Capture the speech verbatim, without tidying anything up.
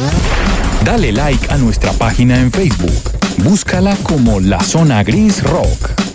Dale like a nuestra página en Facebook. Búscala como La Zona Gris Rock.